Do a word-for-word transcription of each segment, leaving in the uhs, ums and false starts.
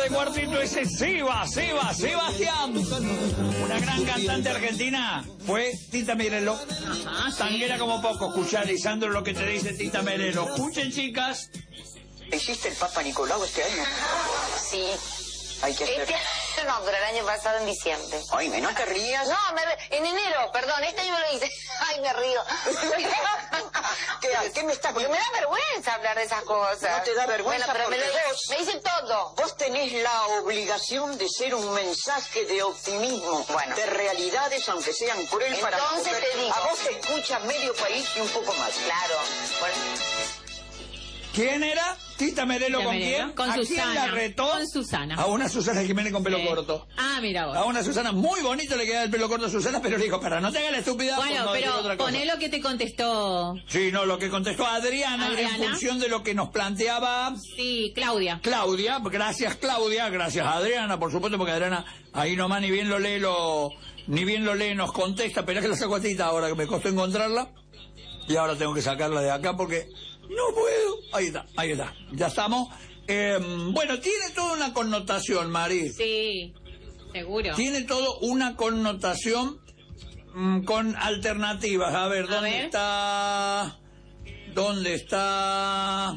de cuartito ese Siba, Siba, Sebastián. Una gran cantante argentina fue Tita Merelo. Ajá, sí. Tanguera como poco. Escuchá, Lisandro, lo que te dice Tita Merelo. Escuchen, chicas. ¿Hiciste el Papa Nicolau este año? Sí. Hay que hacer... Este no, pero el año pasado en diciembre. Ay, me no te rías. No, me re... en enero, perdón, este año me lo hice. Ay, me río. ¿Qué, ¿Qué me estás... Porque me da vergüenza hablar de esas cosas. No te da vergüenza. Bueno, pero me, lo... vos, me hice todo. Vos tenés la obligación de ser un mensaje de optimismo, bueno, de realidades, aunque sean crueles. Para entonces te digo. A vos te escucha medio país y un poco más. Claro. Bueno. ¿Quién era? Tita Merelo, Tita ¿con Merelo, quién? con ¿A Susana. quién la retó? Con Susana. A una Susana Jiménez con pelo Sí. corto. Ah, mira vos. A una Susana, muy bonito le queda el pelo corto a Susana, pero le dijo, para, no te hagas la estúpida. Bueno, por no decir pero otra cosa. poné lo que te contestó. Sí, no, lo que contestó Adriana, Adriana. en función de lo que nos planteaba Sí, Claudia. Claudia. Gracias, Claudia. Gracias, Adriana, por supuesto, porque Adriana ahí nomás ni bien lo lee, lo, ni bien lo lee, nos contesta. Pero es que la saco a Tita ahora, que me costó encontrarla. Y ahora tengo que sacarla de acá porque no puedo. Ahí está, ahí está. Ya estamos. Eh, bueno, tiene toda una connotación, Mari. Sí, seguro. Tiene todo una connotación mmm, con alternativas. A ver, ¿dónde A ver. está? ¿Dónde está?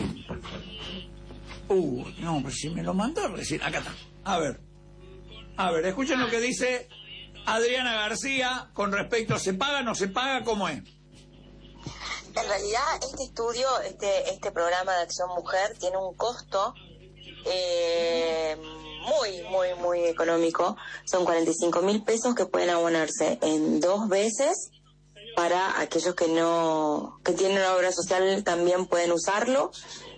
Uh, no, pero si me lo mandó recién. Acá está. A ver. A ver, escuchen lo que dice Adriana García con respecto a ¿se paga o no se paga? ¿Cómo es? En realidad, este estudio, este este programa de Acción Mujer tiene un costo eh, muy, muy, muy económico. Son cuarenta y cinco mil pesos que pueden abonarse en dos veces. Para aquellos que no, que tienen una obra social también pueden usarlo.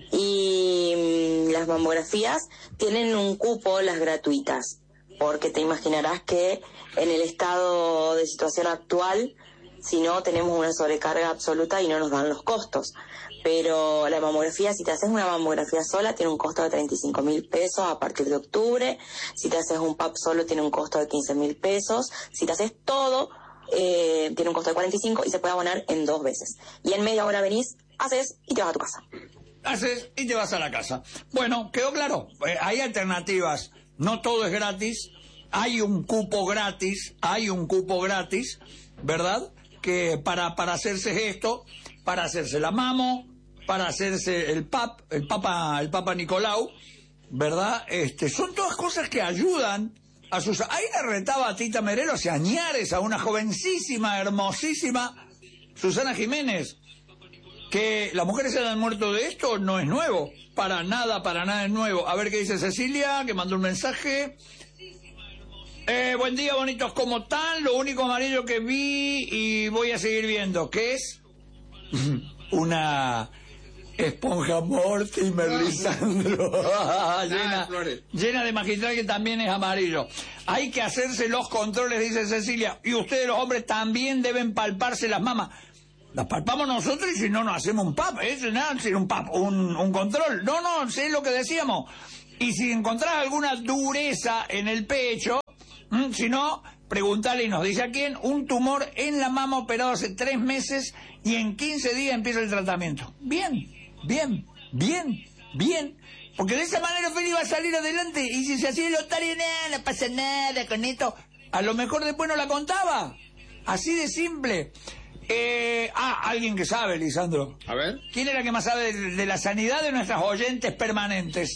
Y mmm, las mamografías tienen un cupo, las gratuitas, porque te imaginarás que en el estado de situación actual, si no, tenemos una sobrecarga absoluta y no nos dan los costos. Pero la mamografía, si te haces una mamografía sola, tiene un costo de treinta y cinco mil pesos a partir de octubre. Si te haces un P A P solo, tiene un costo de quince mil pesos. Si te haces todo, eh, tiene un costo de cuarenta y cinco y se puede abonar en dos veces. Y en media hora venís, haces y te vas a tu casa. Haces y te vas a la casa. Bueno, quedó claro. Eh, hay alternativas. No todo es gratis. Hay un cupo gratis. Hay un cupo gratis, ¿verdad? Que para, para hacerse esto, para hacerse la mamo, para hacerse el pap, el papa, el papa Nicolau, ¿verdad? Este, son todas cosas que ayudan a sus... Ahí le retaba a Tita Merelo hace añares a una jovencísima, hermosísima Susana Jiménez, que las mujeres se han muerto de esto, no es nuevo, para nada, para nada es nuevo. A ver qué dice Cecilia, que mandó un mensaje. Eh, buen día, bonitos, ¿cómo están? Lo único amarillo que vi y voy a seguir viendo, ¿qué es? Una esponja Mortimer, Lisandro. llena, llena de magistral, que también es amarillo. Hay que hacerse los controles, dice Cecilia, y ustedes los hombres también deben palparse las mamas. Las palpamos nosotros y si no, nos hacemos un P A P, ¿eh? Nada, sin un P A P, un, un control. No, no, sé lo que decíamos. Y si encontrás alguna dureza en el pecho, ¿Mm? si no, preguntale y nos dice a quién. Un tumor en la mama operado hace tres meses y en quince días empieza el tratamiento. Bien, bien, bien, bien. Porque de esa manera Feli va a salir adelante. Y si se hacía el otario, nada, no pasa nada con esto. A lo mejor después no la contaba. Así de simple. Eh, ah, alguien que sabe, Lisandro. A ver. ¿Quién era que más sabe de, de la sanidad de nuestras oyentes permanentes?